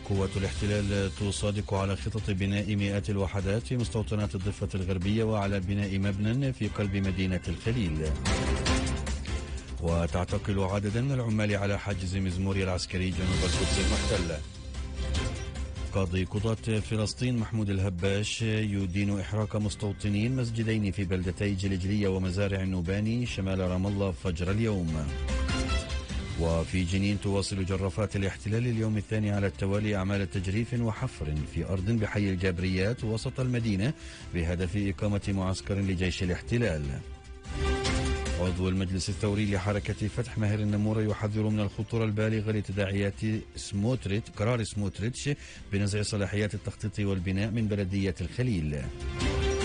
قوات الاحتلال تصادق على خطط بناء مئات الوحدات في مستوطنات الضفة الغربية وعلى بناء مبنى في قلب مدينة الخليل. وتعتقل عددا من العمال على حاجز مزموري العسكري جنوب القدس المحتلة. قاضي قضاة فلسطين محمود الهباش يدين إحراق مستوطنين مسجدين في بلدتي جلجلية ومزارع النوباني شمال رام الله فجر اليوم. وفي جنين تواصل جرافات الاحتلال اليوم الثاني على التوالي أعمال تجريف وحفر في أرض بحي الجابريات وسط المدينة بهدف إقامة معسكر لجيش الاحتلال. عضو المجلس الثوري لحركة فتح ماهر النمورة يحذر من الخطورة البالغة لتداعيات قرار سموتريتش بنزع صلاحيات التخطيط والبناء من بلدية الخليل.